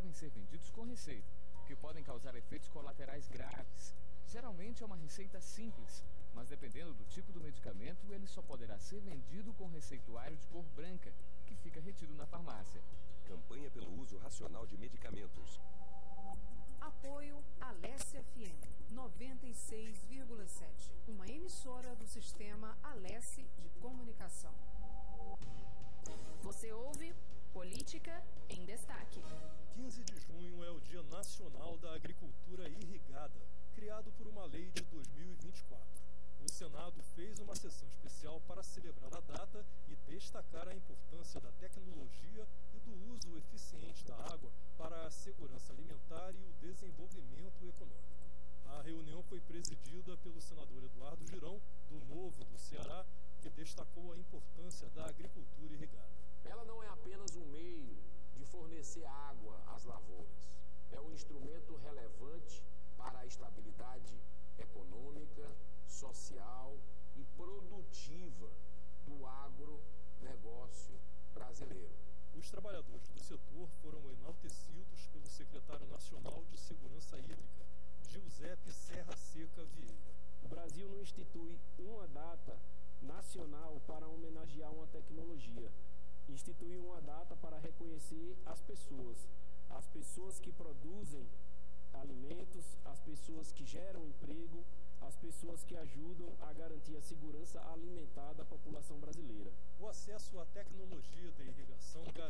devem ser vendidos com receita, porque podem causar efeitos colaterais graves. Geralmente é uma receita simples, mas dependendo do tipo do medicamento, ele só poderá ser vendido com receituário de cor branca, que fica retido na farmácia. Campanha pelo uso racional de medicamentos. Apoio Alesse FM 96,7, uma emissora do sistema Alesse de comunicação. Você ouve Política em Destaque. 15 de junho é o Dia Nacional da Agricultura Irrigada, criado por uma lei de 2024. O Senado fez uma sessão especial para celebrar a data e destacar a importância da tecnologia e do uso eficiente da água para a segurança alimentar e o desenvolvimento econômico. A reunião foi presidida pelo senador Eduardo Girão, do Novo do Ceará, que destacou a importância da agricultura irrigada. Ela não é apenas um meio de fornecer água às lavouras. É um instrumento relevante para a estabilidade econômica, social e produtiva do agronegócio brasileiro. Os trabalhadores do setor foram enaltecidos pelo secretário nacional de Segurança Hídrica, Giuseppe Serra Seca Vieira. O Brasil não institui uma data nacional para homenagear uma tecnologia. Institui uma data para reconhecer as pessoas que produzem alimentos, as pessoas que geram emprego, as pessoas que ajudam a garantir a segurança alimentar da população brasileira. O acesso à tecnologia da irrigação